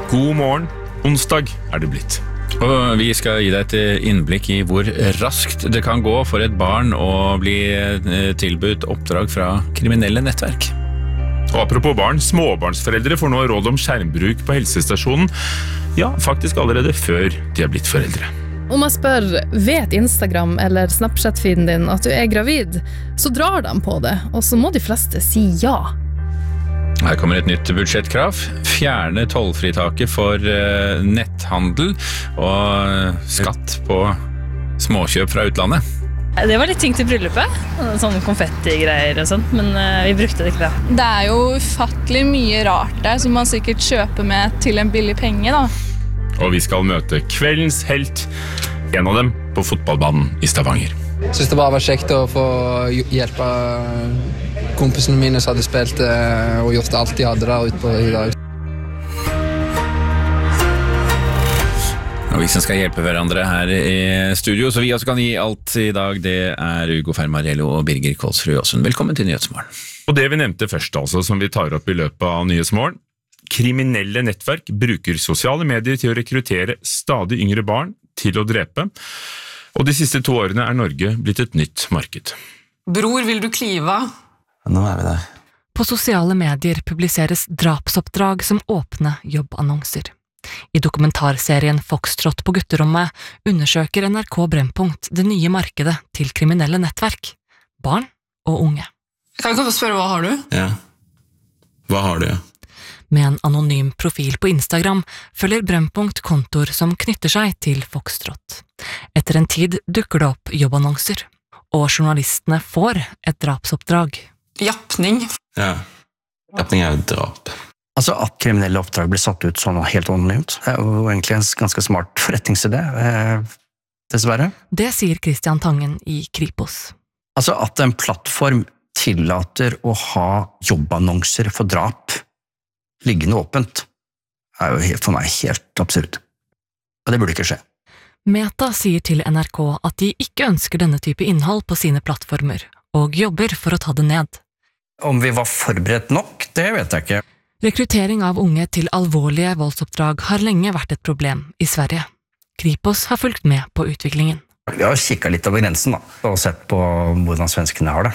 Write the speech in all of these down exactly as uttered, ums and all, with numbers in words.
God morgen, onsdag er det blitt. Og vi skal gi deg et innblikk i hvor raskt det kan gå for et barn å bli tilbudt oppdrag fra kriminelle nettverk. Og apropos barn, småbarnsforeldre får nå råd om skjermbruk på helsestasjonen. Ja, faktisk allerede før de er blitt foreldre. Om jeg spør, vet Instagram eller Snapchat-feeden din at du er gravid, så drar de på det, og så må de fleste si ja. Her kommer et nytt budsjettkrav. Fjerne tollfritaket for uh, netthandel og skatt på småkjøp fra utlandet. Det var litt tyngst i bryllupet, sånne konfetti-greier og sånt, men uh, vi brukte det ikke da. Det er jo ufattelig mye rart der som man sikkert kjøper med til en billig penge da. Og vi skal møte kveldens helt, en av dem på fotballbanen i Stavanger. Jeg synes det bare var kjekt å få hjelpe kompisene mine som hadde spilt og gjort alt de hadde der ute på i dag. Og vi som skal hjelpe hverandre her i studio, så vi også kan gi alt i dag, det er Ugo Fermariello og Birger Kolsrud Jåsund. Velkommen til Nyhetsmorgen. Og det vi nevnte først altså, som vi tar opp i løpet av Nyhetsmorgen, kriminelle nettverk bruker sosiale medier til å rekruttere stadig yngre barn til å drepe. Og de siste to årene er Norge blitt et nytt marked. Bror, vil du klive? Nå er vi der. På sosiale medier publiseres drapsoppdrag som åpne jobbannonser. I dokumentarserien Foxtrot på gutterommet undersøker N R K Brennpunkt det nye markedet til kriminelle nettverk, barn og unge. Kan jeg spørre, hva har du? Ja, hva har du, ja? Med en anonym profil på Instagram følger Brennpunkt kontor som knytter seg til Foxtrot. Etter en tid dukker det opp jobbannonser, og journalistene får et drapsoppdrag. Jappning. Ja, jappning er jo drap. Altså at kriminelle oppdrag blir satt ut sånn helt anonymt, det er jo egentlig en ganske smart forretningsidé, dessverre. Det sier Christian Tangen i Kripos. Altså at en plattform tillater å ha jobbannonser for drap liggende åpent, er jo helt, for meg helt absurd. Og det burde ikke skje. Meta sier til N R K at de ikke ønsker denne type innhold på sine plattformer, og jobber for å ta det ned. Om vi var forberedt nok, det vet jeg ikke. Rekruttering av unge til alvorlige voldsoppdrag har lenge vært et problem i Sverige. Kripos har fulgt med på utviklingen. Vi har kikket litt over grensen da, og sett på hvordan svenskene har det.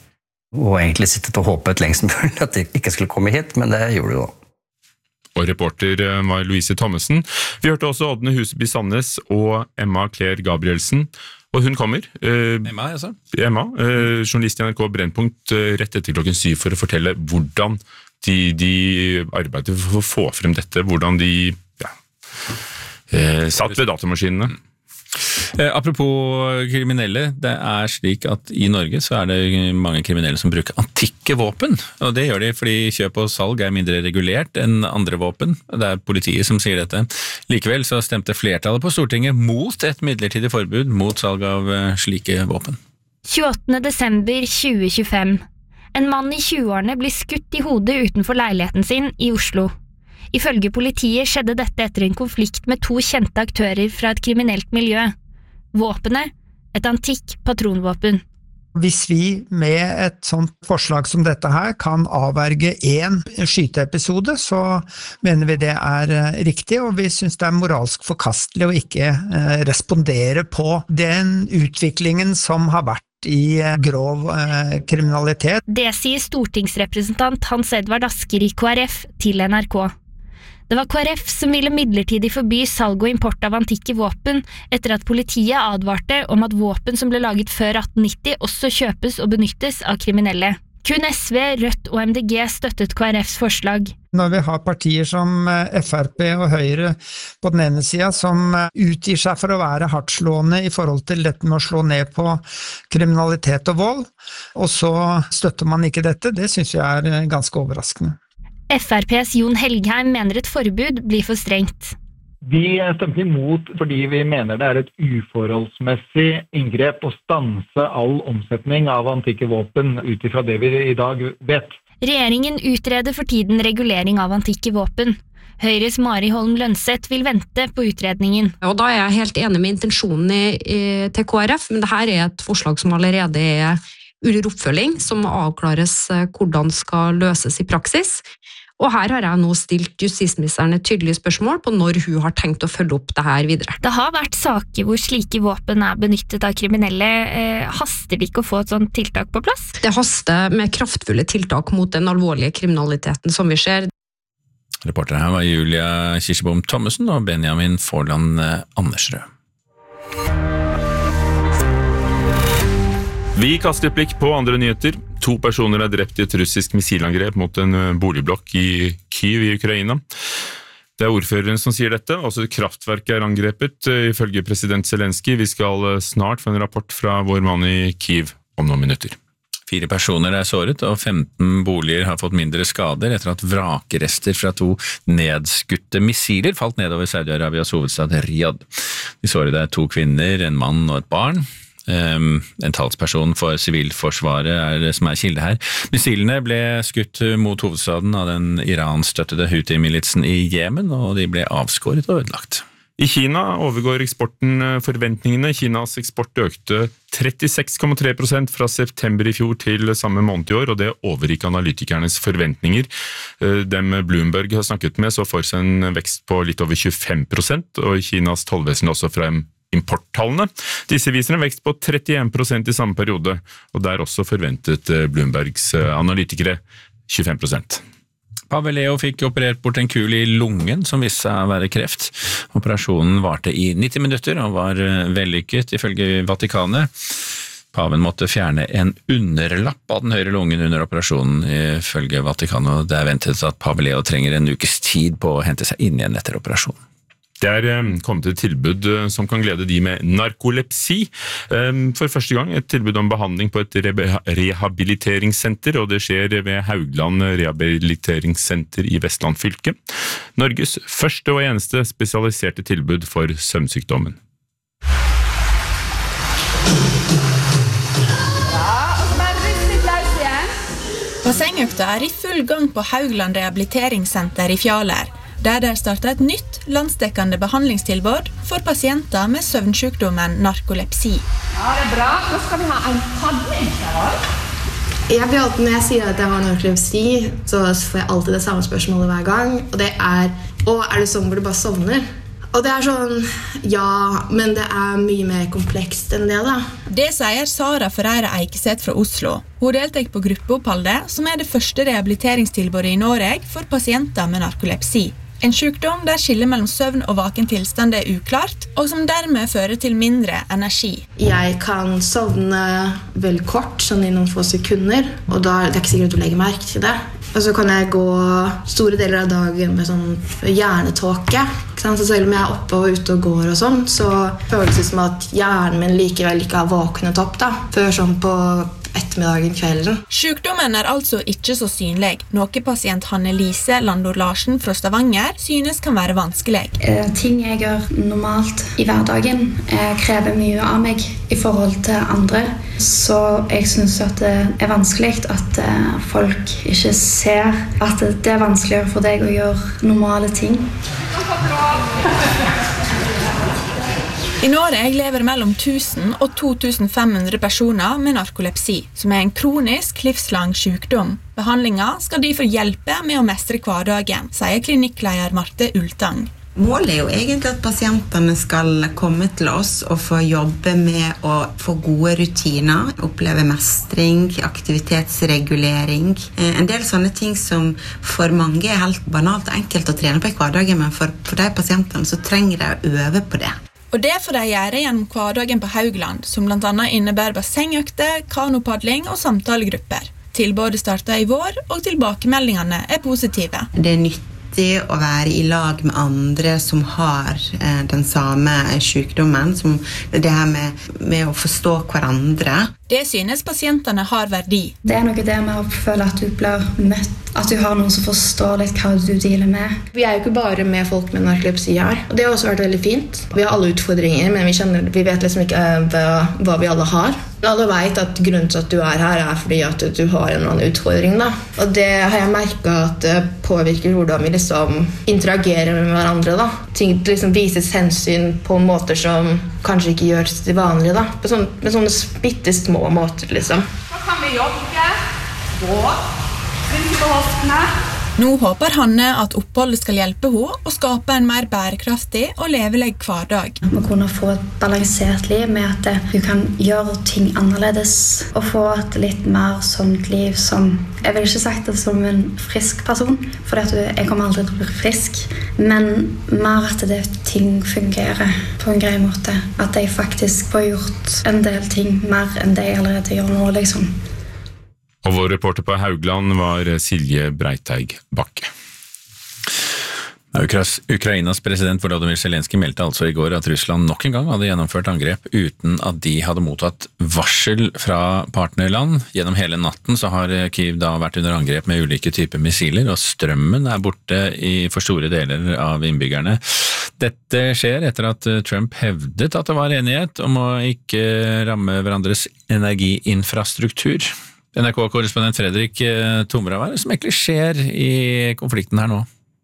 Og egentlig sittet og håpet lengst mulig at de ikke skulle komme hit, men det gjorde de da. Og reporter var Louise Thommessen. Vi hørte også Ådne Huseby Sandnes og Emma Claire Gabrielsen. Og hun kommer. Eh, Emma, altså? Emma, eh, journalist i N R K Brennpunkt, eh, rett etter klokken syv for å fortelle hvordan de, de arbeider for å få frem dette, hvordan de ja, eh, satt ved datamaskinene. Eh, apropos kriminelle, det er slik at i Norge så er det mange kriminelle som bruker antikke våpen, og det gjør de fordi kjøp og salg er mindre regulert enn andre våpen. Det er politiet som sier dette. Likevel så stemte flertallet på Stortinget mot et midlertidig forbud mot salg av slike våpen. tjueåttende desember tjue tjuefem. En mann i tjueårene blir skutt i hodet utenfor leiligheten sin i Oslo. Ifølge politiet skjedde dette etter en konflikt med to kjente aktører fra et kriminelt miljø. Våpenet, et antikk patronvåpen. Hvis vi med et sånt forslag som dette her kan avverge en skyteepisode, så mener vi det er riktig, og vi synes det er moralsk forkastelig å ikke respondere på den utviklingen som har vært i grov eh, kriminalitet. Det sier stortingsrepresentant Hans Edvard Asker i K R F til N R K. Det var K R F som ville midlertidig forby salg og import av antikke våpen etter at politiet advarte om at våpen som ble laget før atten nitti også kjøpes og benyttes av kriminelle. Kun S V, Rødt og M D G støttet K R Fs forslag. Når vi har partier som F R P og Høyre på den ene siden som utgir seg for å være hardtslående i forhold til dette med å slå ned på kriminalitet og vold, og så støtter man ikke dette, det synes jeg er ganske overraskende. F R P's Jon Helgheim mener et forbud blir for strengt. Vi stemte imot fordi vi mener det er et uforholdsmessig inngrep å stanse all omsetning av antikke våpen ut ifra det vi i dag vet. Regjeringen utreder for tiden regulering av antikke våpen. Høyres Mari Holm Lønseth vil vente på utredningen. Og da er jeg helt enig med intensjonen i, i, til K R F, men dette er et forslag som allerede er under oppfølging, som avklares hvordan skal løses i praksis. Og her har jeg nå stilt justisministeren et tydelig spørsmål på når hun har tenkt å følge opp det her videre. Det har vært saker hvor slike våpen er benyttet av kriminelle. Eh, haster det ikke å få et sånt tiltak på plass? Det haster med kraftfulle tiltak mot den alvorlige kriminaliteten som vi ser. Reporter her var Julia Kirsebom Thommessen og Benjamin Forland Andersrød. Vi kaster et blikk på andre nyheter. To personer er drept i et russisk missilangrep mot en boligblokk i Kyiv i Ukraina. Det er ordføreren som sier dette. Også et kraftverk er angrepet, ifølge president Zelensky. Vi skal snart få en rapport fra vår mann i Kyiv om noen minutter. Fire personer er såret, og femten boliger har fått mindre skader etter at vrakrester fra to nedskutte missiler falt nedover Saudi-Arabias hovedstad Riyadh. De sårede er to kvinner, en mann og et barn. Um, en talsperson for sivilforsvaret er, som er kilde her. Missilene ble skutt mot hovedstaden av den Iran-støttede Houthi-militsen i Jemen, og de ble avskåret og ødelagt. I Kina overgår eksporten forventningene. Kinas eksport økte trettiseks komma tre prosent fra september i fjor til samme måned i år, og det overgikk analytikernes forventninger. Dem Bloomberg har snakket med så får seg en vekst på litt over tjuefem prosent, og Kinas tollvesen også frem importtallene. Disse viser en vekst på trettien prosent i samme periode, og der også forventet Bloombergs analytikere tjuefem prosent. Pave Leo fikk operert bort en kul i lungen som viste seg å være kreft. Operasjonen varte i nitti minutter og var vellykket ifølge Vatikanet. Paven måtte fjerne en underlapp av den høyre lungen under operasjonen ifølge Vatikanet, og det er ventet at Pave Leo trenger en ukes tid på å hente seg inn igjen etter operasjonen. Det er kommet et tilbud som kan glede de med narkolepsi. For første gang et tilbud om behandling på et rehabiliteringssenter, og det skjer ved Haugland rehabiliteringssenter i Vestland fylke. Norges første og eneste spesialiserte tilbud for søvnsykdommen. Bassengøkta er i full gang på Haugland rehabiliteringssenter i Fjaler, der det startet et nytt landsdekkende behandlingstilbud for pasienter med søvnsykdommen narkolepsi. Ja, det er bra. Nå skal vi ha en padling. Jeg blir alltid, når jeg sier at jeg har narkolepsi, så får jeg alltid det samme spørsmålet hver gang, og det er, å, er det sånn hvor du bare sovner? Og det er sånn, ja, men det er mye mer komplekst enn det da. Det sier Sara Ferreira Eikeseth fra Oslo. Hun deltar på gruppeoppholdet, som er det første rehabiliteringstilbudet i Norge for pasienter med narkolepsi. En sykdom der skillet mellom søvn og vaken tilstand er uklart, og som dermed fører til mindre energi. Jeg kan sovne veldig kort, sånn i noen få sekunder, og da er det ikke sikkert at du legger merke til det. Og så kan jeg gå store deler av dagen med sånn hjernetåke. Så selv om jeg er oppe og ute og går og sånn, så føles det som at hjernen min likevel ikke har våknet opp da, før sånn på ettermiddagen, kvelden. Sykdommen er altså ikke så synlig, noe pasient Hanne-Lise Landor Larsen fra Stavanger synes kan være vanskelig. Eh, ting jeg gjør normalt i hverdagen eh, krever mye av meg i forhold til andre, så jeg synes at det er vanskelig at eh, folk ikke ser at det er vanskeligere for deg å gjøre normale ting. I Norge lever mellom tusen og to tusen fem hundre personer med narkolepsi, som er en kronisk livslang sykdom. Behandlingen skal derfor hjelpe med å mestre hverdagen, sier klinikkleder Marte Ultang. Målet er jo egentlig at pasientene skal komme til oss og få jobbe med å få gode rutiner, oppleve mestring, aktivitetsregulering. En del sånne ting som for mange er helt banalt og enkelt å trene på i hverdagen, men for, for de pasientene så trenger de å øve på det. Og det får de gjøre gjennom hverdagen på Haugland, som blant annet innebærer bassengøkter, kanopadling og samtalegrupper. Tilbudet startet i vår, og tilbakemeldingene er positive. Det er nyttig å være i lag med andre som har eh, den samme sykdommen, som det her med, med å forstå hverandre. Det synes pasientene har verdi. Det er noe det med å føle at du blir møtt, at du har noen som forstår litt hva du dealer med. Vi er jo ikke bare med folk med narkolepsi her, og det har også vært veldig fint. Vi har alle utfordringer, men vi, kjenner, vi vet liksom ikke hva, hva vi alle har. Alle vet at grunnen til at du er her er fordi at du har en eller annen utfordring, da. Og det har jeg merket at det påvirker hvordan vi liksom interagerer med hverandre, da. Ting liksom vises hensyn på måter som kanskje ikke gjøres til vanlig, da. På sånne, med sånne bitte små måter, liksom. Da kan vi jobbe, gå, svinke på hoftene. Nå håper Hanne at oppholdet skal hjelpe henne å skape en mer bærekraftig og levelig hverdag. Å kunne få et balansert liv med at du kan gjøre ting annerledes og få et litt mer sånt liv som, jeg vil ikke sagt det som en frisk person, for jeg kommer aldri til å bli frisk, men mer at det ting fungerer på en grei måte. At jeg faktisk får gjort en del ting mer enn det jeg allerede gjør nå, liksom. Og vår reporter på Haugland var Silje Breiteig Bakke. Ukrainas president Volodymyr Zelensky meldte altså i går at Russland nok en gang hadde gjennomført angrep uten at de hadde mottatt varsel fra partnerland. Gjennom hele natten så har Kyiv da vært under angrep med ulike typer missiler, og strømmen er borte i for store deler av innbyggerne. Dette skjer etter at Trump hevdet at det var enighet om å ikke ramme hverandres energiinfrastruktur. N R K-korrespondent Fredrik Tomra, hva er det som egentlig skjer i konflikten her nå?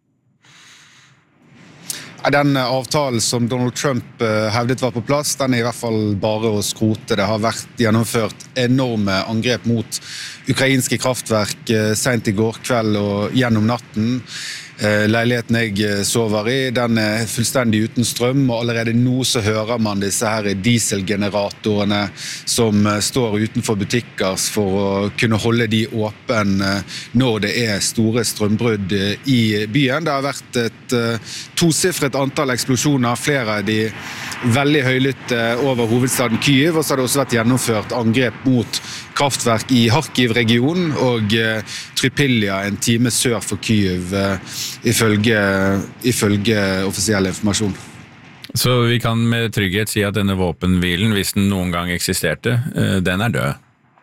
Den avtalen som Donald Trump hevdet var på plass, den er i hvert fall bare å skrote. Det har vært gjennomført enorme angrep mot ukrainske kraftverk sent i går kveld og gjennom natten. Leiligheten jeg sover i, den er fullstendig uten strøm, og allerede nå så hører man disse her dieselgeneratorene som står utenfor butikker for å kunne holde de åpne når det er store strømbrudd i byen. Det har vært et tosifret antall eksplosjoner, flere av de veldig høylytte over hovedstaden Kyiv, og så har det også vært gjennomført angrep mot kraftverk i Kharkiv-regionen og Trypilja, en time sør for Kyiv, ifølge, ifølge offisiell informasjon. Så vi kan med trygghet si at denne våpenhvilen, hvis den noen gang eksisterte, den er død?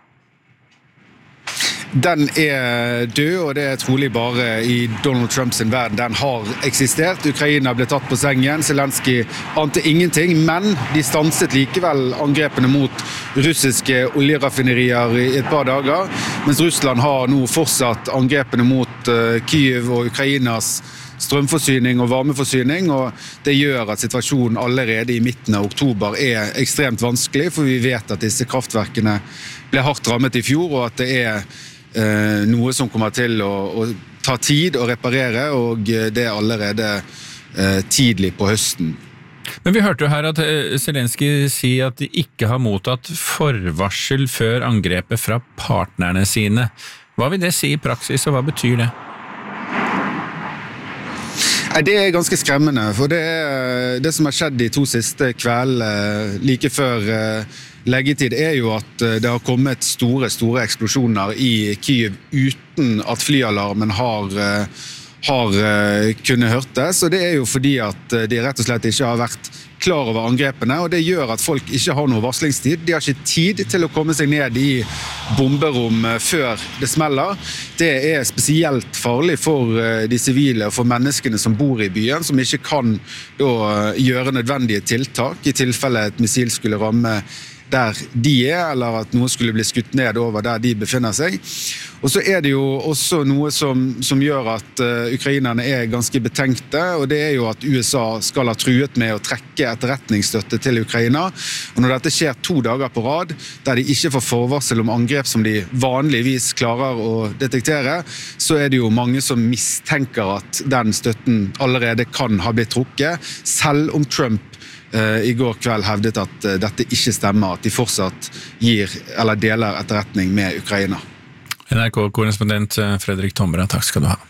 Den er død, og det er trolig bare i Donald Trumps verden. Den har eksistert. Ukraina ble tatt på sengen. Zelensky ante ingenting, men de stanset likevel angrepene mot russiske oljeraffinerier i et par dager, mens Russland har nå fortsatt angrepene mot Kyiv og Ukrainas strømforsyning og varmeforsyning, og det gjør at situasjonen allerede i midten av oktober er ekstremt vanskelig, for vi vet at disse kraftverkene ble hardt rammet i fjor, og at det er eh, noe som kommer til å, å ta tid å reparere, og det er allerede eh, tidlig på høsten. Men vi hørte jo her at Zelensky sier at de ikke har mottatt forvarsel før angrepet fra partnerne sine. Hva vil det si i praksis, og hva betyr det? Det er ganske skremmende, for det, det som har skjedd de to siste kveldene like før leggetid er jo at det har kommet store, store eksplosjoner i Kyiv uten at flyalarmen har, har kunnet hørtes, og det er jo fordi at de rett og slett ikke har vært klar over angrepene, og det gjør at folk ikke har noe varslingstid. De har ikke tid til å komme seg ned i bomberom før det smeller. Det er spesielt farlig for de sivile og for menneskene som bor i byen, som ikke kan da gjøre nødvendige tiltak i tilfelle et missil skulle ramme der de er, eller at noe skulle bli skutt ned over der de befinner seg. Og så er det jo også noe som, som gjør at uh, ukrainerne er ganske betenkte, og det er jo at U S A skal ha truet med å trekke etterretningsstøtte til Ukraina. Og når dette skjer to dager på rad, der de ikke får forvarsel om angrep som de vanligvis klarer å detektere, så er det jo mange som mistenker at den støtten allerede kan ha blitt trukket, selv om Trump i går kveld hevdet at dette ikke stemmer, at de fortsatt gir eller deler etterretning med Ukraina. N R K-korrespondent Fredrik Tomra, takk skal du ha.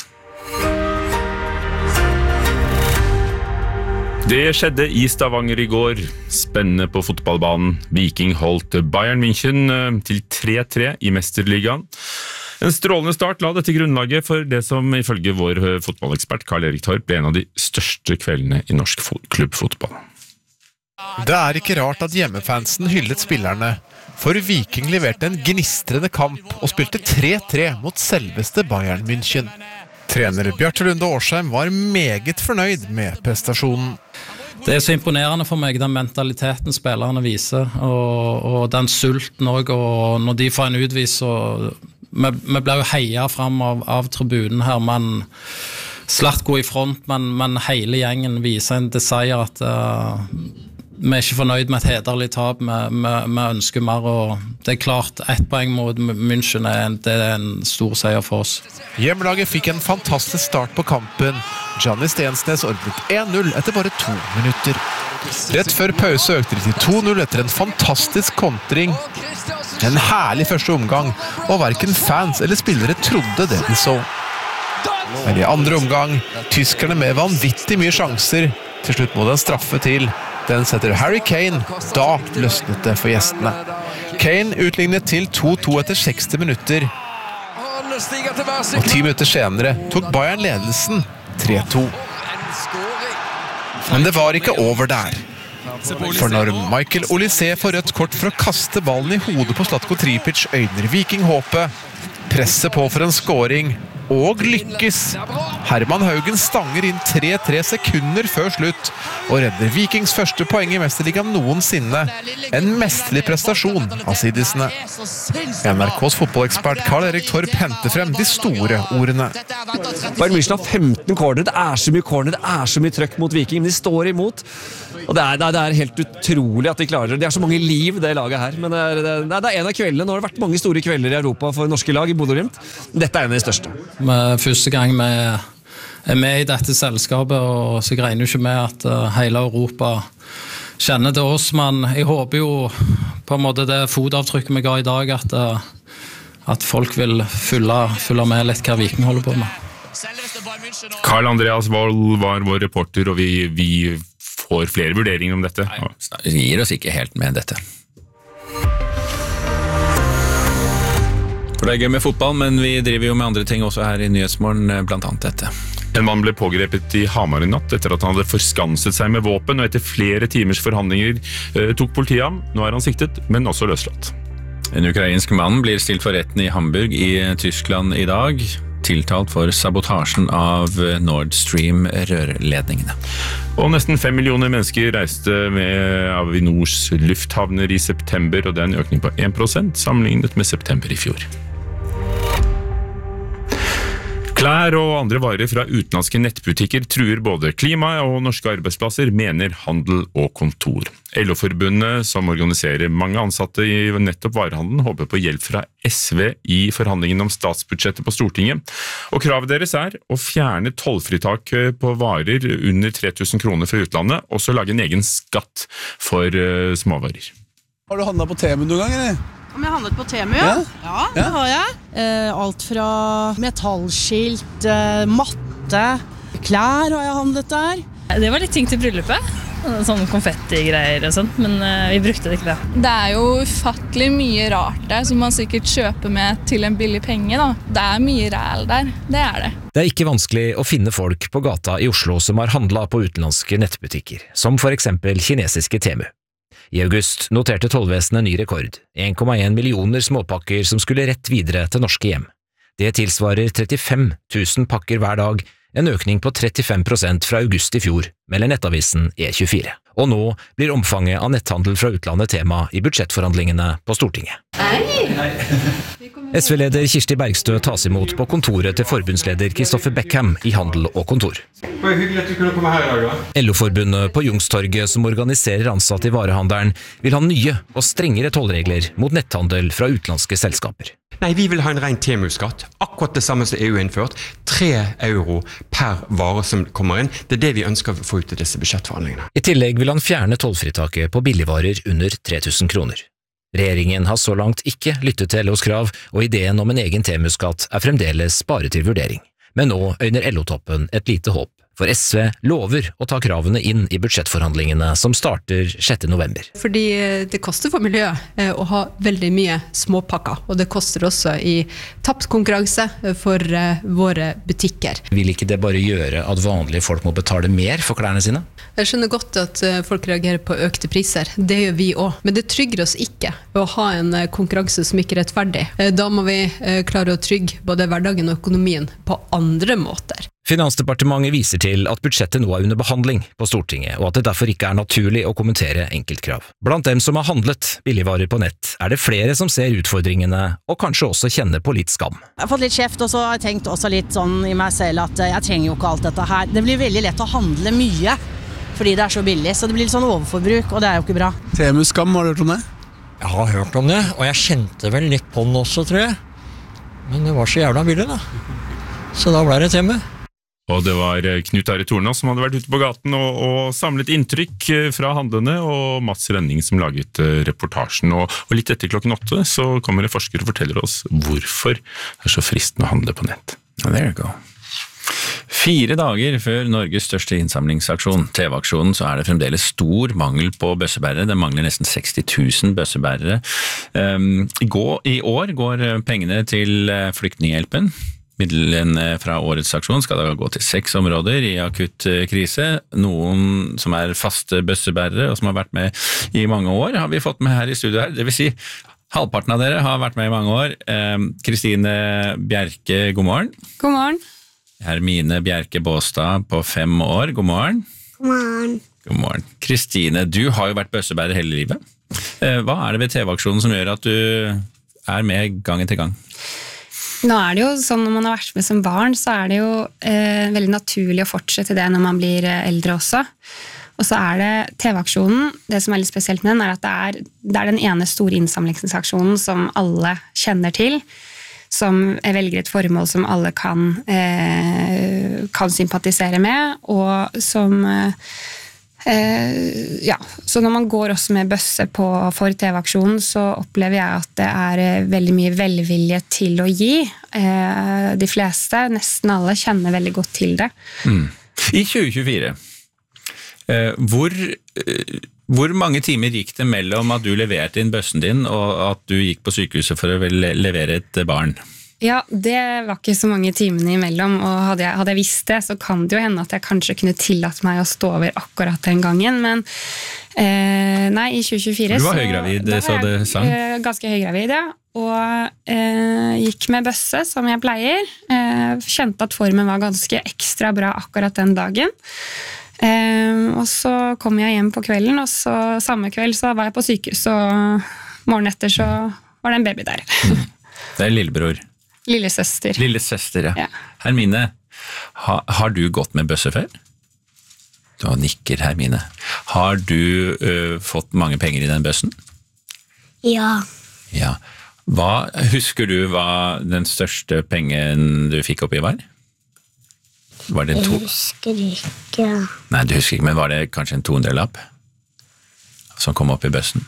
Det skjedde i Stavanger i går. Spennende på fotballbanen. Viking holdt Bayern München til tre tre i Mesterligaen. En strålende start la dette grunnlaget for det som ifølge vår fotballekspert Karl Erik Torp ble en av de største kveldene i norsk klubbfotball. Det er ikke rart at hjemmefansen hyllet spillerne, for Viking leverte en gnistrende kamp og spilte tre tre mot selveste Bayern München. Trener Bjarte Lunde Årsheim var meget fornøyd med prestasjonen. Det er så imponerende for meg, den mentaliteten spillerne viser, og, og den sulten også, og når de får en utvis, og vi, vi ble jo heia frem av, av tribunen her, men Slatko i front, men, men hele gjengen viser en desire at uh, vi er ikke fornøyd med et hederlig tap, vi, vi, vi ønsker mer, og det er klart, ett poeng mot München er en, det er en stor seier for oss. Hjemmelaget fikk en fantastisk start på kampen. Gianni Stensnes ordnet en null etter bare to minutter. Rett før pause økte de til to null etter en fantastisk kontring. En herlig første omgang, og hverken fans eller spillere trodde det de så. Men i andre omgang, tyskerne med vanvittig mye sjanser. Til slutt må den straffe til. Den setter Harry Kane. Da løsnet det for gjestene. Kane utlignet til to to etter seksti minutter. Og ti minutter senere tok Bayern ledelsen tre to. Men det var ikke over der. For når Michael Olise får rødt kort for å kaste ballen i hodet på Zlatko Tripic, øyner Viking håpet. Presser på for en scoring. Og lykkes. Herman Haugen stanger inn tre tre sekunder før slutt og redder Vikings første poeng i Mesterligaen noensinne. En mesterlig prestasjon av sidisene. N R K's fotballekspert Karl Erik Torp henter frem de store ordene. Bayern München har femten corner, det er så mye corner, det er så mye trøkk mot Viking, men de står imot. Og det er, det er helt utrolig at de klarer det. Det er så mange liv, det laget her. Men det er, det er, det er en av kveldene. Nå har det vært mange store kvelder i Europa for norske lag i Bodø Glimt. Dette er en av de største. Med første gang vi er med i dette selskapet, og så jeg regner jo ikke med at hele Europa kjenner til oss, men jeg håper jo på en måte det fotavtrykket vi ga i dag, at, at folk vil følge, følge med litt hva Viking holder på med. Karl Andreas Wold var vår reporter, og vi, vi får flere vurderinger om dette. Nei, vi gir oss ikke helt med dette. For det er gøy med fotball, men vi driver jo med andre ting også her i Nyhetsmorgen, blant annet dette. En mann ble pågrepet i Hamar i natt etter at han hadde forskanset seg med våpen, og etter flere timers forhandlinger eh, tok politiet ham. Nå er han siktet, men også løslatt. En ukrainsk mann blir stilt for retten i Hamburg i Tyskland i dag, tiltalt for sabotasjen av Nord Stream-rørledningene. Og nesten fem millioner mennesker reiste med Avinors lufthavner i september, og det er en økning på én prosent sammenlignet med september i fjor. Klær og andre varer fra utenlandske nettbutikker truer både klima og norske arbeidsplasser, mener Handel og Kontor. L O-forbundet, som organiserer mange ansatte i nettopp varehandelen, håper på hjelp fra S V i forhandlingene om statsbudsjettet på Stortinget. Og kravet deres er å fjerne tollfritak på varer under tre tusen kroner fra utlandet, og så lage en egen skatt for uh, småvarer. Har du handlet på Temu noen gang, eller? Om jeg har handlet på Temu, ja? Ja, ja det har jeg. Eh, alt fra metallskilt, eh, matte, klær har jeg handlet der. Det var litt ting til bryllupet. Sånne konfetti-greier og sånt, men uh, vi brukte det ikke det. Det er jo ufattelig mye rart der, som man sikkert kjøper med til en billig penge, da. Det er mye ræl der, det er det. Det er ikke vanskelig å finne folk på gata i Oslo som har handlet på utenlandske nettbutikker, som for eksempel kinesiske Temu. I august noterte tollvesenet ny rekord, en komma en millioner småpakker som skulle rett videre til norske hjem. Det tilsvarer trettifem tusen pakker hver dag, en økning på trettifem prosent fra august i fjor, melder nettavisen E tjuefire. Og nå blir omfanget av netthandel fra utlandet tema i budsjettforhandlingene på Stortinget. S V-leder Kirsti Bergstø tas imot på kontoret til forbundsleder Kristoffer Beckham i Handel og Kontor. Det var hyggelig at du kunne komme her i dag, da. L O-forbundet på Youngstorget, som organiserer ansatte i varehandelen, vil ha nye og strengere tollregler mot netthandel fra utenlandske selskaper. Nei, vi vil ha en ren Temu-skatt, akkurat det samme som E U innført, tre euro per vare som kommer inn. Det er det vi ønsker å få ut i disse budsjettforhandlingene. I tillegg vil han fjerne tollfritaket på billigvarer under tre tusen kroner. Regjeringen har så langt ikke lyttet til L O's krav, og ideen om en egen Temu-skatt er fremdeles bare til vurdering. Men nå øyner L O-toppen et lite håp, for S V lover å ta kravene inn i budsjettforhandlingene som starter sjette november. Fordi det koster for miljøet å ha veldig mye småpakker, og det koster også i tapt konkurranse for våre butikker. Vil ikke det bare gjøre at vanlige folk må betale mer for klærne sine? Jeg skjønner godt at folk reagerer på økte priser, det gjør vi også, men det trygger oss ikke å ha en konkurranse som ikke er rettferdig. Da må vi klare å trygge både hverdagen og økonomien på andre måter. Finansdepartementet viser til at budsjettet nå er under behandling på Stortinget, og at det derfor ikke er naturlig å kommentere enkeltkrav. Blant dem som har handlet billigvarer på nett, er det flere som ser utfordringene, og kanskje også kjenner på litt skam. Jeg har fått litt kjeft, og så har jeg tenkt også litt sånn i meg selv at jeg trenger jo ikke alt dette her. Det blir veldig lett å handle mye fordi det er så billig. Så det blir litt sånn overforbruk, og det er jo ikke bra. Temu-skam, har du hørt om det? Jeg har hørt om det, og jeg kjente vel litt på den også, tror jeg. Men det var så jævla billig da. Så da ble det Temu. Og det var Knut Are Tornås som hadde vært ute på gaten og, og samlet inntrykk fra handlene, og Mats Rønning som laget reportasjen. Og, og litt etter klokken åtte så kommer en forsker og forteller oss hvorfor det er så fristende å handle på nett. There you go. Fire dager før Norges største innsamlingsaksjon, T V-aksjonen, så er det fremdeles stor mangel på bøssebærere. Det mangler nesten seksti tusen bøssebærere. Um, i, går, I år går pengene til Flyktninghjelpen. Middelen fra årets aksjon skal da gå til seks områder i akutt krise. Noen som er faste bøssebærere og som har vært med i mange år, har vi fått med her i studio her. Det vil si, halvparten av dere har vært med i mange år. Kristine Bjerke, god morgen. God morgen. Hermine Bjerke Båstad på fem år, god morgen. God morgen. God morgen. Kristine, du har jo vært bøssebærer hele livet. Hva er det ved T V-aksjonen som gjør at du er med gang etter gang? Nå er det jo sånn, når man har vært med som barn, så er det jo eh, veldig naturlig å fortsette det når man blir eldre også. Og så er det T V-aksjonen, det som er litt spesielt med den, er at det er, det er den ene store innsamlingsaksjonen som alle kjenner til, som velger et formål som alle kan, eh, kan sympatisere med, og som eh, ja, så når man går også med bøsse på, for T V-aksjonen, så opplever jeg at det er veldig mye velvilje til å gi. Eh, de fleste, nesten alle, kjenner veldig godt til det. Mm. I tjue tjuefire, eh, hvor... Eh, Hvor mange timer gikk det mellom at du leverte inn bøssen din og at du gikk på sykehuset for å levere et barn? Ja, det var ikke så mange timene imellom, og hadde jeg, hadde jeg visst det, så kan det jo hende at jeg kanskje kunne tillatt meg å stå over akkurat den gangen, men eh, nei, i tjue tjuefire Du var høygravid, så, så det sang? Eh, ganske høygravid, ja, og eh, gikk med bøsse, som jeg pleier. Eh, kjente at formen var ganske ekstra bra akkurat den dagen. Um, og så kom jeg hjem på kvelden, og så samme kveld så var jeg på sykehus, og morgen etter så var det en baby der. Det er lillebror. Lillesøster. Lillesøster, ja. Ja. Hermine, ha, har du gått med bøsse før? Du nikker, Hermine. Har du uh, fått mange penger i den bøssen? Ja. Ja. Hva, husker du hva den største pengen du fikk oppi var? Var det en to... Jeg husker ikke. Nei, du husker ikke, men var det kanskje en to hundre-lapp som kom opp i bøssen?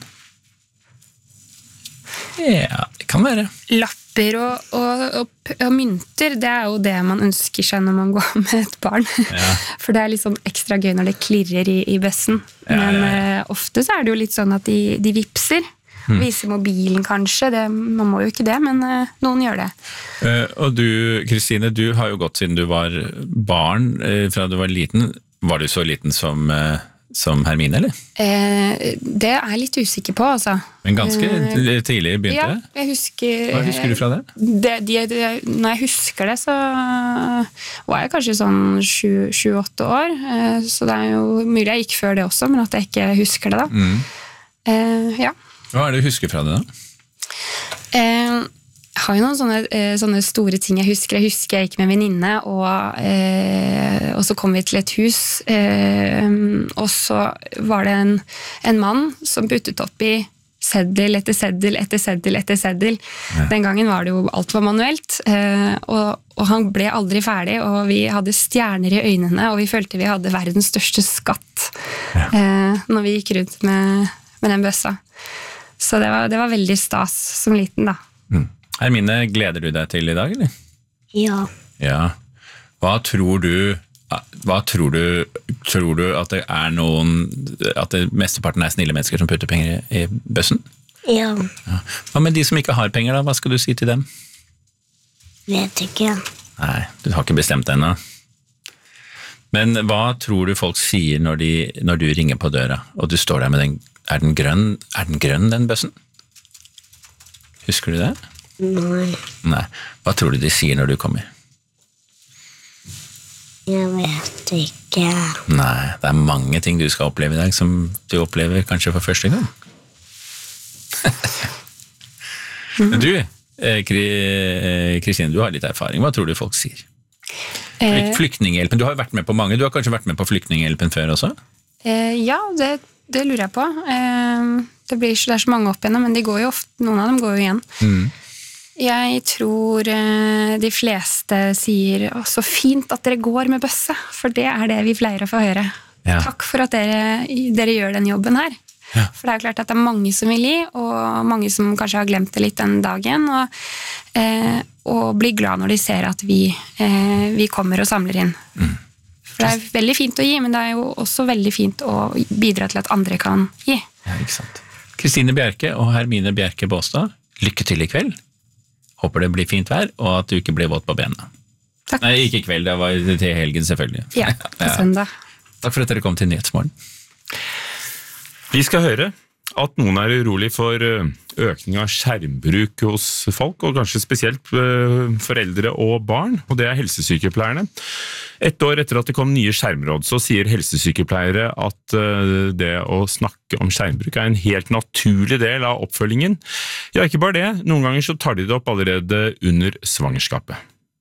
Ja, det kan være. Lapper og, og, og, og mynter, det er jo det man ønsker seg når man går med et barn. Ja. For det er litt sånn ekstra gøy når det klirrer i, i bøssen. Ja, men ja, ja. Uh, ofte så er det jo litt sånn at de, de vipser. Hmm. Viser mobilen kanskje, det, man må jo ikke det, men uh, noen gjør det. Uh, og du, Kristine, du har jo gått siden du var barn, uh, fra du var liten. Var du så liten som, uh, som Hermine, eller? Uh, det er jeg litt usikker på, altså. Men ganske uh, tidlig begynte det? Ja, jeg husker... Hva husker du fra det? det, de, de, når jeg husker det, så var jeg kanskje sånn sju-åtte år, uh, så det er jo mulig jeg gikk før det også, men at jeg ikke husker det da. Mm. Uh, ja. Hva er det du husker fra det da? Eh, jeg har jo noen sånne, eh, sånne store ting jeg husker. Jeg husker jeg gikk med en venninne, og, eh, og så kom vi til et hus, eh, og så var det en, en mann som puttet opp i seddel etter seddel etter seddel etter seddel. Ja. Den gangen var det jo alt var manuelt, eh, og, og han ble aldri ferdig, og vi hadde stjerner i øynene, og vi følte vi hadde verdens største skatt ja. eh, når vi gikk rundt med, med den bøssa. Så det var, det var veldig stas som liten, da. Mm. Hermine, gleder du deg til i dag, eller? Ja. Ja. Hva tror du, hva tror du, tror du at det er noen, at det mesteparten er snille mennesker som putter penger i, i bøssen? Ja. Ja. Hva med de som ikke har penger, da? Hva skal du si til dem? Vet ikke. Nei, du har ikke bestemt det ennå. Men hva tror du folk sier når, de, når du ringer på døra, og du står der med den. Er den grønn, er den grønn, den bøssen? Husker du det? Nei. Nei. Hva tror du de sier når du kommer? Jeg vet ikke. Nei, det er mange ting du skal oppleve i dag som du opplever kanskje for første gang. Men du, Kristine, du har litt erfaring. Hva tror du folk sier? Flyktninghjelpen, du har jo vært med på mange. Du har kanskje vært med på Flyktninghjelpen før også? Eh, ja, det, det lurer jeg på. Eh, det, blir, det er så mange opp igjennom, men de går jo ofte, noen av dem går jo igjen. Mm. Jeg tror eh, de fleste sier «Å, så fint at dere går med bøsse», for det er det vi pleier å få høre. Ja. Takk for at dere, dere gjør den jobben her. Ja. For det er klart at det er mange som vil gi, og mange som kanskje har glemt det litt den dagen, og, eh, og blir glad når de ser at vi, eh, vi kommer og samler inn. Mm. For det er veldig fint å gi, men det er jo også veldig fint å bidra til at andre kan gi. Ja, ikke sant. Kristine Bjerke og Hermine Bjerke Båstad, lykke til i kveld. Håper det blir fint vær, og at du ikke blir våt på benene. Takk. Nei, ikke i kveld, det var til helgen selvfølgelig. Ja, på søndag. Takk for at dere kom til Nyhetsmorgen. Vi skal høre at noen er urolig for økning av skjermbruk hos folk, og kanskje spesielt foreldre og barn, og det er helsesykepleierne. Et år etter at det kom nye skjermråd, så sier helsesykepleiere at det å snakke om skjermbruk er en helt naturlig del av oppfølgingen. Ja, ikke bare det, noen ganger så tar de det opp allerede under svangerskapet.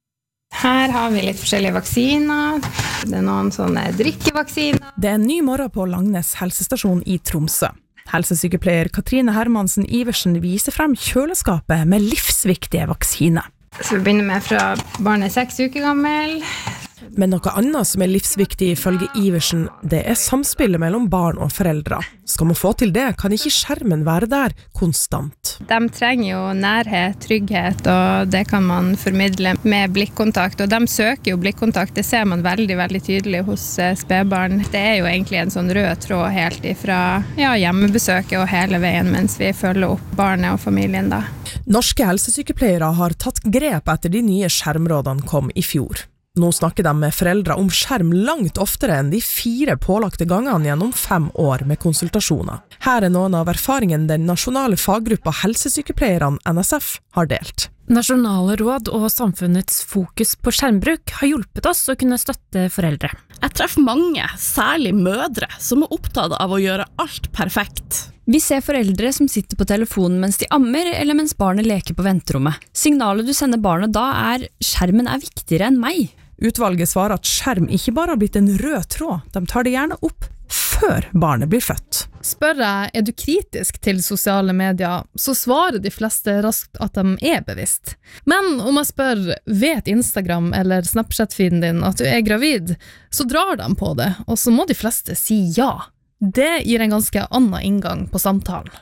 Her har vi litt forskjellige vaksiner. Det er noen sånne drikkevaksiner. Det er en ny morgen på Langnes helsestasjon i Tromsø. Helsesykepleier Katrine Hermansen Iversen viser frem kjøleskapet med livsviktige vaksiner. Så vi begynner med fra barnet er seks uker gammel. Men noe annet som er livsviktig ifølge Iversen, det er samspillet mellom barn og foreldre. Skal man få til det, kan ikke skjermen være der konstant. De trenger jo nærhet, trygghet, og det kan man formidle med blikkontakt. Og de søker jo blikkontakt, det ser man veldig, veldig tydelig hos spedbarn. Det er jo egentlig en sånn rød tråd helt ifra ja, hjemmebesøket og hele veien mens vi følger opp barnet og familien da. Norske helsesykepleiere har tatt grep etter de nye skjermrådene kom i fjor. Nå snakker de med foreldre om skjerm langt oftere enn de fire pålagte gangene gjennom fem år med konsultasjoner. Her er noen av erfaringene den nasjonale faggruppa helsesykepleierne N S F har delt. Nasjonale råd og samfunnets fokus på skjermbruk har hjulpet oss å kunne støtte foreldre. Jeg treffer mange, særlig mødre, som er opptatt av å gjøre alt perfekt. Vi ser foreldre som sitter på telefonen mens de ammer, eller mens barnet leker på venterommet. Signalet du sender barnet da er «skjermen er viktigere enn meg». Utvalget svarer at skjerm ikke bare har blitt en rød tråd, de tar det gjerne opp før barnet blir født. Spør jeg, er du kritisk til sosiale medier, så svarer de fleste raskt at de er bevisst. Men om jeg spør, vet Instagram eller Snapchat-feeden din at du er gravid, så drar de på det, og så må de fleste si ja. Det gir en ganske annen inngang på samtalen.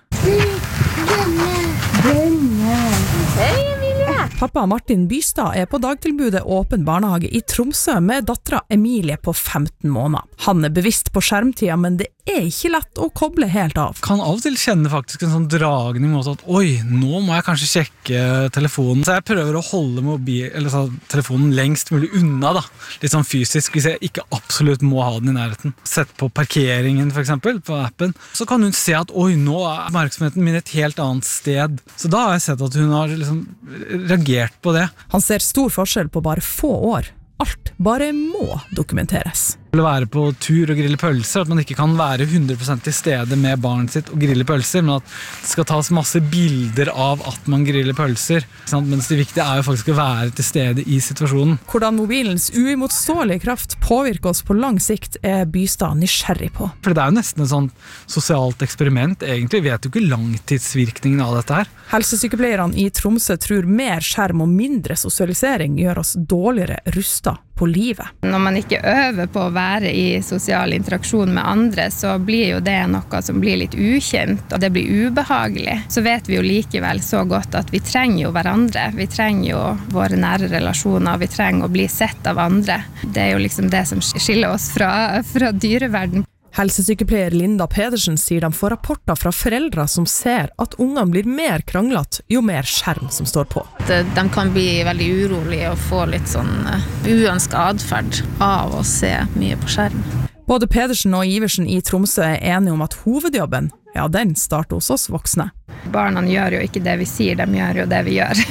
Denne, denne. Hei, Pappa Martin Bystad er på dagtilbudet Åpen barnehage i Tromsø med dattera Emilie på femten måneder. Han er bevisst på skjermtida, men det er ikke lett å koble helt av. Kan av og til kjenne faktisk en sånn dragning mot at oi, nå må jeg kanskje sjekke telefonen. Så jeg prøver å holde mobil, eller så, telefonen lengst mulig unna da. Litt sånn fysisk, hvis jeg ikke absolutt må ha den i nærheten. Sett på parkeringen for eksempel, på appen. Så kan hun se at oi, nå er oppmerksomheten min et helt annet sted. Så da har jeg sett at hun har liksom reagert på det. Han ser stor forskjell på bare få år. Alt bare må dokumenteres. Å være på tur og grille pølser, at man ikke kan være hundre prosent til stede med barnet sitt og grille pølser, men at det skal tas masse bilder av at man griller pølser. Mens det viktige er jo faktisk å være til stede i situasjonen. Hvordan mobilens uimotståelige kraft påvirker oss på lang sikt er Bystad nysgjerrig på. For det er jo nesten et sånt sosialt eksperiment, egentlig. Vi vet jo ikke langtidsvirkningen av dette her. Helsesykepleierne i Tromsø tror mer skjerm og mindre sosialisering gjør oss dårligere rustet på livet. Når man ikke øver på å være i sosial interaksjon med andre, så blir jo det noe som blir litt ukjent, og det blir ubehagelig. Så vet vi jo likevel så godt at vi trenger jo hverandre. Vi trenger jo våre nære relasjoner, vi trenger å bli sett av andre. Det er jo liksom det som skiller oss fra, fra dyreverden. Helsesykepleier Linda Pedersen sier de får rapporter fra foreldre som ser at ungene blir mer kranglet jo mer skjerm som står på. De kan bli veldig urolige og få litt sånn uønsket adferd av å se mye på skjerm. Både Pedersen og Iversen i Tromsø er enige om at hovedjobben, ja, den starter hos oss voksne. Barna gjør jo ikke det vi sier, de gjør jo det vi gjør.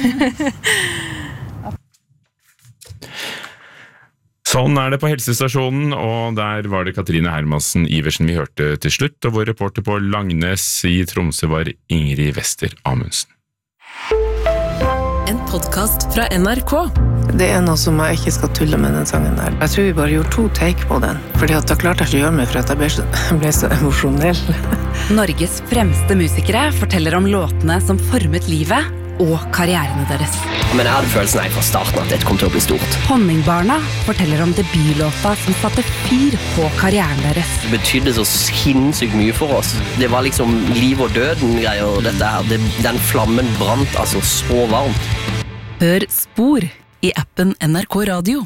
Sånn er det på helsestasjonen, og der var det Katrine Hermansen Iversen vi hørte til slutt, og vår reporter på Langnes i Tromsø var Ingrid Wester Amundsen. En podcast fra N R K. Det er noe som jeg ikke skal tulle med den sangen der. Jeg tror vi bare gjorde to take på den, fordi at da klarte jeg ikke å gjøre meg for at jeg ble så, ble så emosjonell. Norges fremste musikere forteller om låtene som formet livet og karrierene deres. Men jeg hadde følelsen jeg fra starten at det kom til å bli stort. Honningbarna forteller om debutlåta som satte fyr på karrieren deres. Det betydde så sinnssykt mye for oss. Det var liksom liv og døden greier, og dette her. Det, den flammen brant altså så varmt. Hør Spor i appen N R K Radio.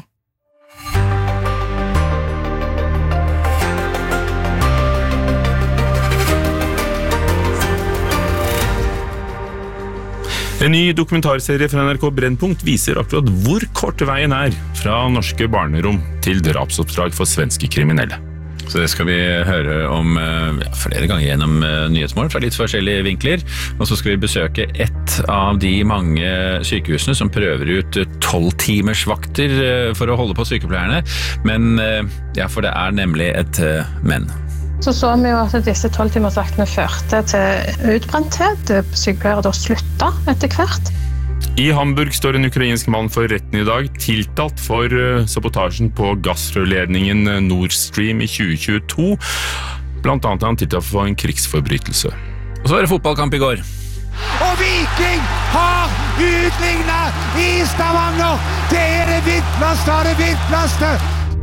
En ny dokumentarserie fra N R K Brennpunkt viser akkurat hvor kort veien er fra norske barnerom til drapsoppdrag for svenske kriminelle. Så det skal vi høre om ja, flere ganger gjennom Nyhetsmorgen fra litt forskjellige vinkler. Og så skal vi besøke ett av de mange sykehusene som prøver ut tolv timers vakter for å holde på sykepleierne. Men ja, for det er nemlig et men. Så så vi jo at disse tolv-timersvaktene førte til utbrenthet. Sykepleiere da slutta etter hvert. I Hamburg står en ukrainsk mann for retten i dag, tiltalt for sabotasjen på gassrørledningen Nord Stream i tjue tjueto. Blant annet er han tiltalt for en krigsforbrytelse. Og så er det fotballkamp i går. Og Viking har utlignet i Stavanger! Det er det vittlaste av det vittlaste!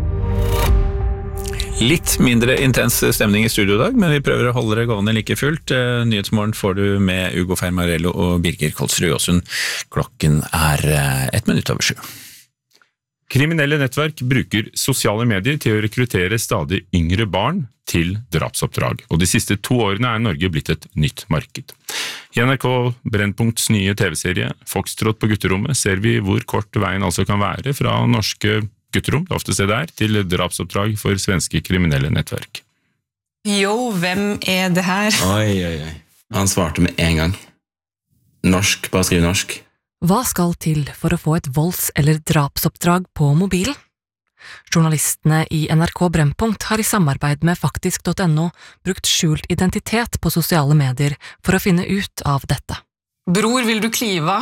Litt mindre intens stemning i studio i dag, men vi prøver å holde det gående like fullt. Nyhetsmorgen får du med Ugo Fermarello og Birger Kolsrud Jåsund. Klokken er ett minutt over sju. Kriminelle nettverk bruker sosiale medier til å rekruttere stadig yngre barn til drapsoppdrag, og de siste to årene er Norge blitt et nytt marked. I N R K Brennpunkts nye T V-serie Foxtrot på gutterommet ser vi hvor kort veien altså kan være fra norske gutterom, det ofte stedet er, til drapsoppdrag for svenske kriminelle nettverk. Jo, hvem er det her? Oi, oi, oi. Han svarte med en gang. Norsk, bare skriv norsk. Hva skal til for å få et volds- eller drapsoppdrag på mobilen? Journalistene i N R K Brennpunkt har i samarbeid med faktisk punktum no brukt skjult identitet på sosiale medier for å finne ut av dette. Bror, vil du klive?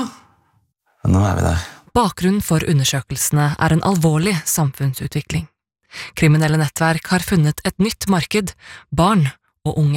Nå er vi der. Bakgrunnen for undersøkelsene er en alvorlig samfunnsutvikling. Kriminelle nettverk har funnet et nytt marked, barn og unge.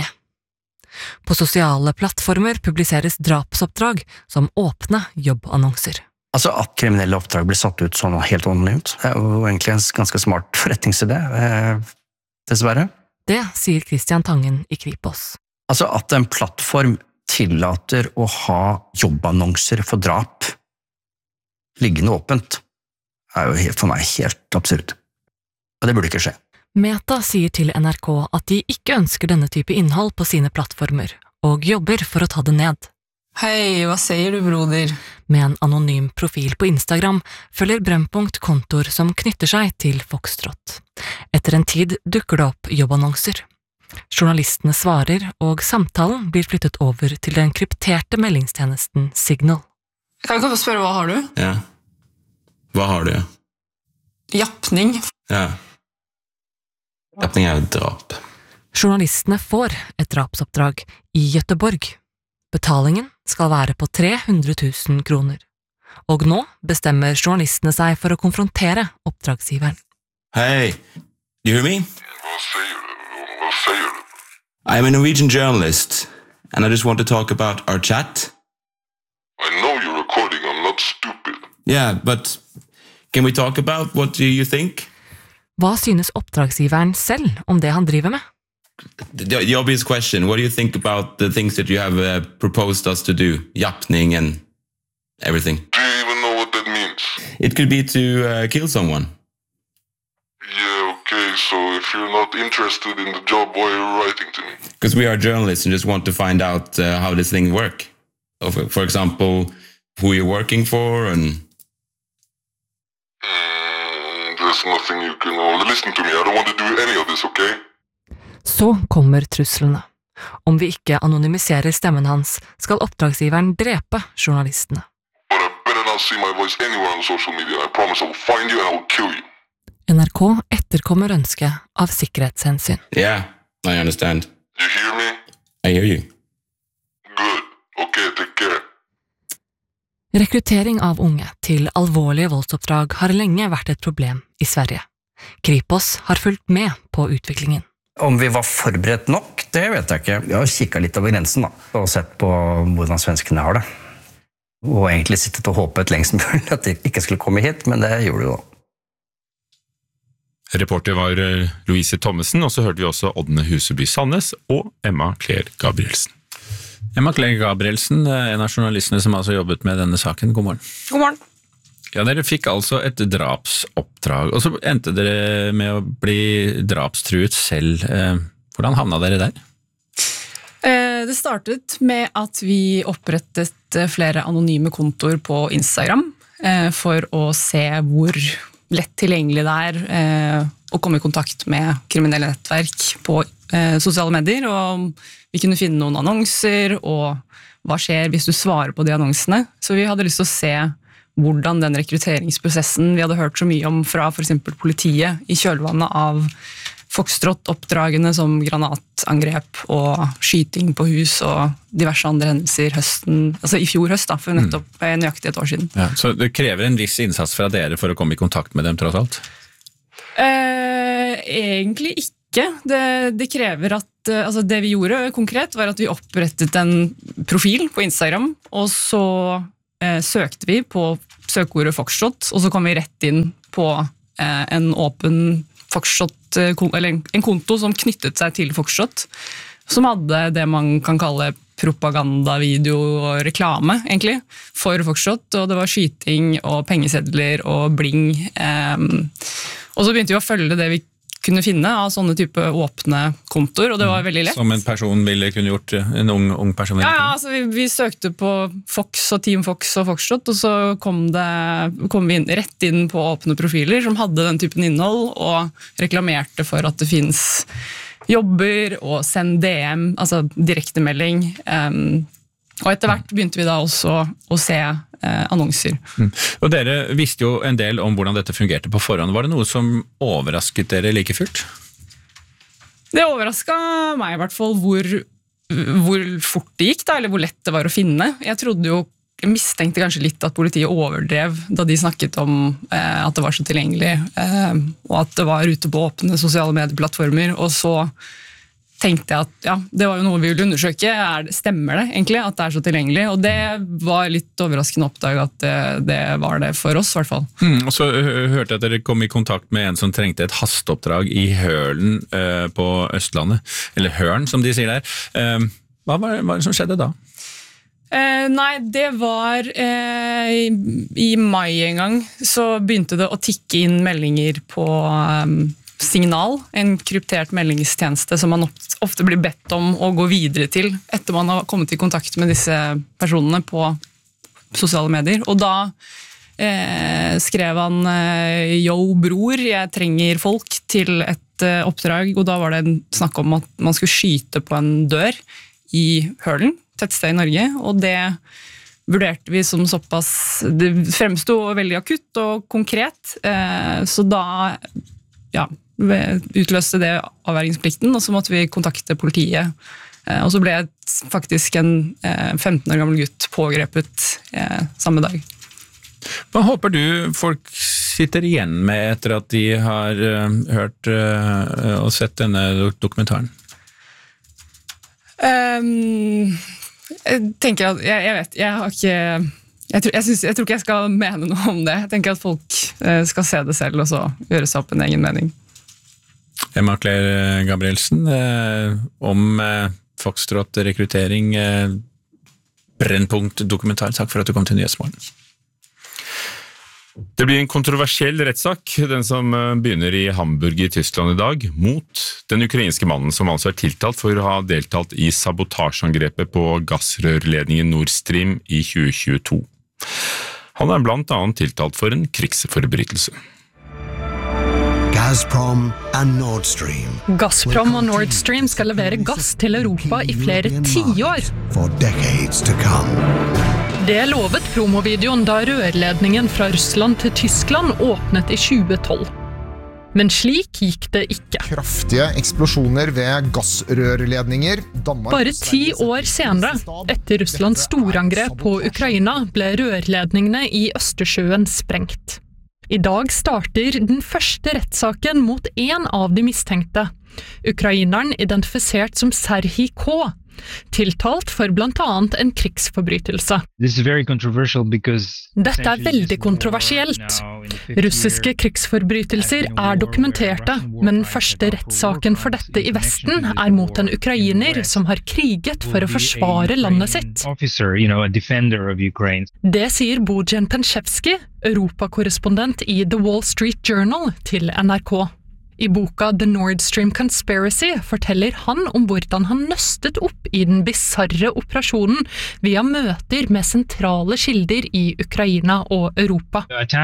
På sosiale plattformer publiseres drapsoppdrag som åpne jobbannonser. Altså At kriminelle oppdrag blir satt ut sånn helt ordentlig ut, det er jo egentlig en ganske smart forretningsidé, dessverre. Det sier Christian Tangen i Kripos. Altså At en plattform tillater å ha jobbannonser for drap liggende åpent, er jo for meg helt absurd. Og det burde ikke skje. Meta sier til N R K at de ikke ønsker denne type innhold på sine plattformer, og jobber for å ta det ned. Hei, hva sier du, broder? Med en anonym profil på Instagram følger Brennpunkt kontor som knytter seg til Foxtrot. Etter en tid dukker det opp jobbannonser. Journalistene svarer, og samtalen blir flyttet over til den krypterte meldingstjenesten Signal. Kan jeg spørre, hva har du? Ja. Hva har du, ja? Jappning. Ja. Jappning er jo drap. Journalistene får et drapsoppdrag i Göteborg. Betalingen skal være på tre hundre tusen kroner. Og nå bestemmer journalistene seg for å konfrontere oppdragsgiveren. Hey, you hear me? Hva sier du? Hva sier du? I am a Norwegian journalist, and I just want to talk about our chat. I know you're recording, I'm not stupid. Yeah, but can we talk about what do you think? Hva synes oppdragsgiveren selv om det han driver med? The, the obvious question, what do you think about the things that you have uh, proposed us to do? Jappning and everything. Do you even know what that means? It could be to uh, kill someone. Yeah, okay, so if you're not interested in the job, why are you writing to me? Because we are journalists and just want to find out uh, how this thing works. For, for example, who you're working for and... Mm, there's nothing you can... Oh, listen to me, I don't want to do any of this, okay? Så kommer truslene. Om vi ikke anonymiserer stemmen hans, skal oppdragsgiveren drepe journalistene. But I better not see my voice anywhere on social media. I promise I will find you and I will kill you. N R K etterkommer ønsket av sikkerhetshensyn. Yeah, I understand. You hear me? I hear you. Good. Okay, take care. Rekruttering av unge til alvorlige voldsoppdrag har lenge vært et problem i Sverige. Kripos har fulgt med på utviklingen. Om vi var forberedt nok, det vet jeg ikke. Vi har kikket litt over grensen da, og sett på hvordan svenskene har det. Og egentlig sittet og håpet lengst mulig at de ikke skulle komme hit, men det gjorde de da. Reporter var Louise Thommessen, og så hørte vi også Ådne Huseby Sandnes og Emma Claire Gabrielsen. Emma Claire Gabrielsen, en av journalistene som altså jobbet med denne saken. God morgen. God morgen. Ja, dere fikk altså et drapsoppdrag, og så endte dere med å bli drapstruet selv. Hvordan havna dere der? Det startet med at vi opprettet flere anonyme kontoer på Instagram for å se hvor lett tilgjengelig det er å komme i kontakt med kriminelle nettverk på sosiale medier, og vi kunne finne noen annonser, og hva skjer hvis du svarer på de annonsene. Så vi hadde lyst til å se hvordan den rekrutteringsprosessen vi hadde hørt så mye om fra for eksempel politiet i kjølvannet av Foxtrot-oppdragene som granatangrep og skyting på hus og diverse andre hendelser høsten, altså i fjor høst da, for nettopp mm. nøyaktig et år siden. Ja, så det krever en viss innsats fra dere for å komme i kontakt med dem tross alt? Eh, egentlig ikke. Det, det krever at, altså det vi gjorde konkret var at vi opprettet en profil på Instagram, og så eh, søkte vi på søkeordet Foxtrot, og så kom vi rett inn på eh, en åpen Foxtrot, eller en konto som knyttet seg til Foxtrot, som hadde det man kan kalle propagandavideo og reklame, egentlig, for Foxtrot, og det var skyting og pengesedler og bling. Um, og så begynte vi å følge det vi kunne finne av sånne type åpne kontoer, og det var veldig lett. Som en person ville kunne gjort, en ung, ung person? Ja, ja, altså vi, vi søkte på Fox og Team Fox og Foxtrot, og så kom, det, kom vi inn, rett inn på åpne profiler som hadde den typen innhold, og reklamerte for at det finnes jobber, og send D M, altså direktemelding. Um, og etter hvert begynte vi da også å se eh, annonser. Mm. Og dere visste jo en del om hvordan dette fungerte på forhånd. Var det noe som overrasket dere like fullt? Det overrasket meg i hvert fall hvor, hvor fort det gikk, da, eller hvor lett det var å finne. Jeg trodde jo, jeg mistenkte kanskje litt at politiet overdrev da de snakket om eh, at det var så tilgjengelig, eh, og at det var ute på åpne sosiale medieplattformer, og så tenkte jeg at ja, det var jo noe vi ville undersøke. Er det, stemmer det egentlig at det er så tilgjengelig? Og det var litt overraskende å oppdage at det, det var det for oss i hvert fall. Mm, og så hørte jeg at dere kom i kontakt med en som trengte et hasteoppdrag i Hølen uh, på Østlandet. Eller Hørn, som de sier der. Uh, hva var, hva var det som skjedde da? Uh, nei, det var uh, i, i mai en gang så begynte det å tikke inn meldinger på um, Signal, en kryptert meldingstjeneste som man ofte blir bedt om å gå videre til etter man har kommet i kontakt med disse personene på sosiale medier. Og da eh, skrev han eh, «Yo, bror, jeg trenger folk til et eh, oppdrag», og da var det en snakk om at man skulle skyte på en dør i Hølen, tettsted i Norge, og det vurderte vi som såpass, det fremstod veldig akutt og konkret, eh, så da ja, utløste det avværingsplikten, og så måtte vi kontakte politiet. Og så ble faktisk en femten år gammel gutt pågrepet samme dag. Hva håper du folk sitter igjen med etter at de har hørt og sett denne dokumentaren? Um, jeg tenker at, jeg, jeg vet, jeg har ikke... Jeg tror, jeg, synes, jeg tror ikke jeg skal mene noe om det. Jeg tenker at folk skal se det selv og så gjøre seg opp en egen mening. Emma Claire Gabrielsen, eh, om eh, Foxtrot rekruttering, eh, Brennpunkt dokumentar. Takk for at du kom til Nyhetsmorgen. Det blir en kontroversiell rettssak, den som begynner i Hamburg i Tyskland i dag, mot den ukrainske mannen som altså er tiltalt for å ha deltatt i sabotasjeangrepet på gassrørledningen Nord Stream i tjue tjueto. Han er blant annet tiltalt for en krigsforbrytelse. Gazprom og Nord Stream. Gazprom og Nord Stream skal levere gass til Europa i flere tiår. For decades to come. Det lovet promovideoen da rørledningen fra Russland til Tyskland åpnet i tjue tolv. Men slik gikk det ikke. Kraftige eksplosjoner ved gassrørledninger. Danmark, Bare ti år senere, etter Russlands storangrep på Ukraina, ble rørledningene i Østersjøen sprengt. I dag starter den første rettssaken mot en av de mistenkte. Ukraineren identifisert som Serhij K., tiltalt for blant annet en krigsforbrytelse. Dette er veldig kontroversielt. Russiske krigsforbrytelser er dokumenterte, men den første rettssaken for dette i Vesten er mot en ukrainer som har kriget for å forsvare landet sitt. Det sier Bojan Penchevsky, europakorrespondent i The Wall Street Journal, til N R K. I boka The Nord Stream Conspiracy forteller han om hvordan han nøstet opp i den bizarre operasjonen via møter med sentrale kilder i Ukraina og Europa.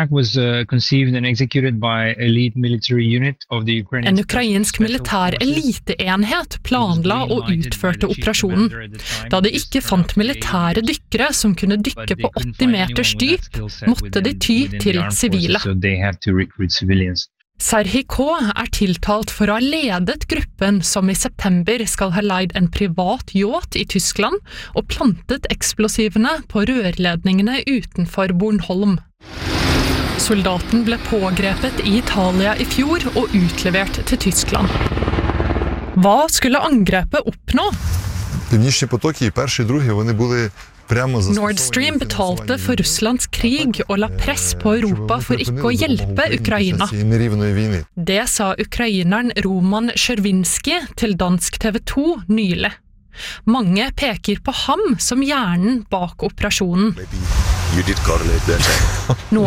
En ukrainsk militær eliteenhet planla og utførte operasjonen. Da de ikke fant militære dykkere som kunne dykke på åtti meters dyp, måtte de ty til sivile. Serhij K. er tiltalt for å ha ledet gruppen som i september skal ha leid en privat yacht i Tyskland og plantet eksplosivene på rørledningene utenfor Bornholm. Soldaten ble pågrepet i Italia i fjor og utlevert til Tyskland. Hva skulle angrepet oppnå? Північні потоки і перший, і другий, вони були Nord Stream betalte for Russlands krig og la press på Europa for ikke å hjelpe Ukraina. Det sa ukraineren Roman Chervinsky til dansk T V to nylig. Mange peker på ham som hjernen bak operasjonen. Nå